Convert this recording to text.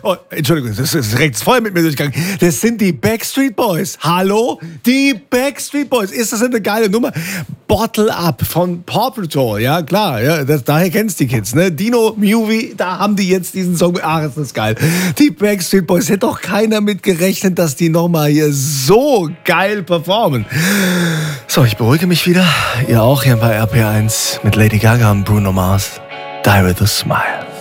Oh, Entschuldigung, das ist direkt voll mit mir durchgegangen. Das sind die Backstreet Boys. Hallo? Die Backstreet Boys. Ist das eine geile Nummer? Bottle Up von Paw Patrol. Ja, klar. Ja, daher kennst die Kids. Ne? Dino Movie, da haben die jetzt diesen Song. Ach, ist das geil. Die Backstreet Boys. Hätte doch keiner mit gerechnet, dass die nochmal hier so geil performen. So, ich beruhige mich wieder. Ihr auch hier bei RP1 mit Lady Gaga und Bruno Mars. Die with a Smile.